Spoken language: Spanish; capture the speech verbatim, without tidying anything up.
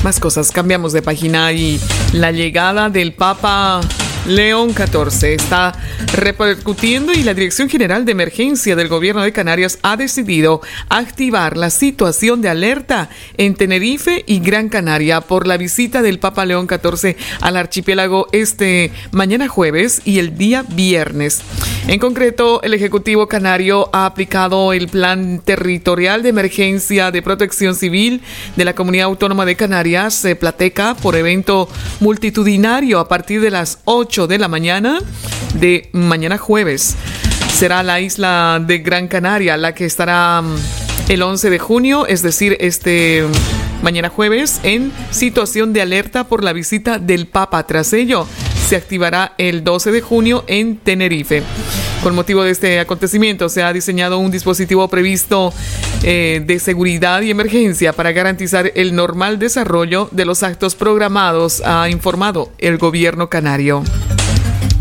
Más cosas, cambiamos de página y la llegada del Papa León catorce está repercutiendo y la Dirección General de Emergencia del Gobierno de Canarias ha decidido activar la situación de alerta en Tenerife y Gran Canaria por la visita del Papa León catorce al archipiélago este mañana jueves y el día viernes. En concreto, el Ejecutivo Canario ha aplicado el Plan Territorial de Emergencia de Protección Civil de la Comunidad Autónoma de Canarias, eh, Plateca, por evento multitudinario a partir de las ocho de la mañana de mañana jueves. Será la isla de Gran Canaria la que estará el once de junio, es decir, este mañana jueves, en situación de alerta por la visita del Papa. Tras ello, se activará el doce de junio en Tenerife. Con motivo de este acontecimiento, se ha diseñado un dispositivo previsto eh, de seguridad y emergencia para garantizar el normal desarrollo de los actos programados, ha informado el gobierno canario.